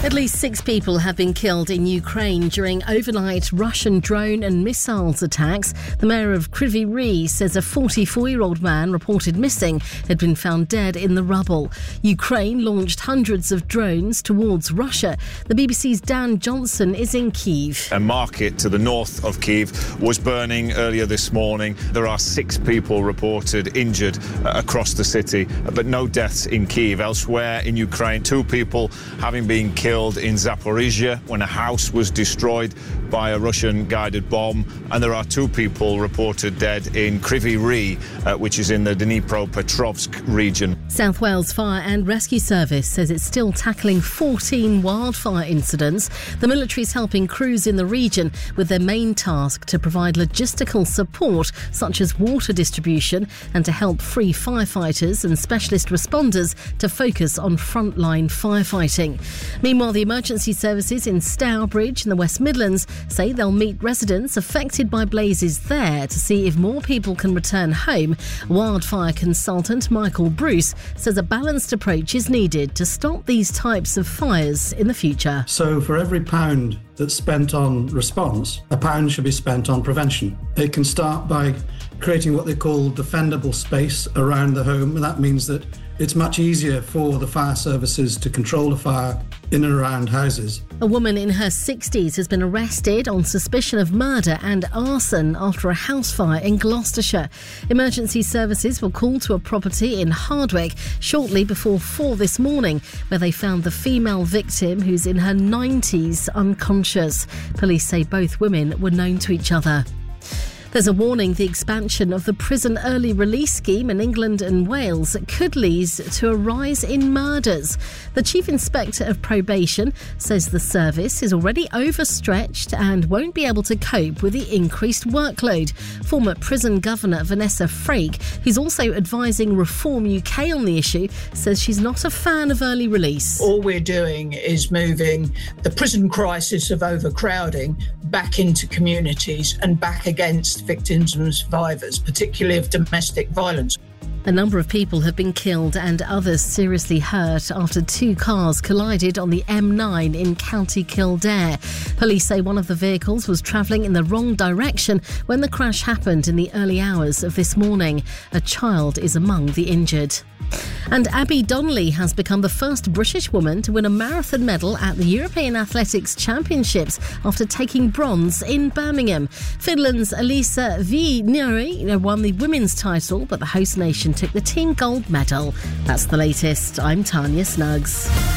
At least 6 people have been killed in Ukraine during overnight Russian drone and missiles attacks. The mayor of Kryvyi Rih says a 44-year-old man reported missing had been found dead in the rubble. Ukraine launched hundreds of drones towards Russia. The BBC's Dan Johnson is in Kyiv. A market to the north of Kyiv was burning earlier this morning. There are 6 people reported injured across the city, but no deaths in Kyiv. Elsewhere in Ukraine, 2 people having been killed in Zaporizhia when a house was destroyed by a Russian-guided bomb, and there are 2 people reported dead in Kryvyi Rih, which is in the Dnipropetrovsk region. South Wales Fire and Rescue Service says it's still tackling 14 wildfire incidents. The military is helping crews in the region with their main task to provide logistical support such as water distribution and to help free firefighters and specialist responders to focus on frontline firefighting. Meanwhile, the emergency services in Stourbridge in the West Midlands say they'll meet residents affected by blazes there to see if more people can return home. Wildfire consultant Michael Bruce says a balanced approach is needed to stop these types of fires in the future. So for every pound that's spent on response, a pound should be spent on prevention. It can start by creating what they call defendable space around the home, and that means that it's much easier for the fire services to control a fire in and around houses. A woman in her 60s has been arrested on suspicion of murder and arson after a house fire in Gloucestershire. Emergency services were called to a property in Hardwick shortly before 4 this morning, where they found the female victim, who's in her 90s, unconscious. Police say both women were known to each other. There's a warning the expansion of the prison early release scheme in England and Wales could lead to a rise in murders. The Chief Inspector of Probation says the service is already overstretched and won't be able to cope with the increased workload. Former prison governor Vanessa Frake, who's also advising Reform UK on the issue, says she's not a fan of early release. All we're doing is moving the prison crisis of overcrowding back into communities and back against victims and survivors, particularly of domestic violence. A number of people have been killed and others seriously hurt after 2 cars collided on the M9 in County Kildare. Police say one of the vehicles was travelling in the wrong direction when the crash happened in the early hours of this morning. A child is among the injured. And Abby Donnelly has become the first British woman to win a marathon medal at the European Athletics Championships after taking bronze in Birmingham. Finland's Elisa Viinari won the women's title, but the host nation took the team gold medal. That's the latest. I'm Tanya Snuggs.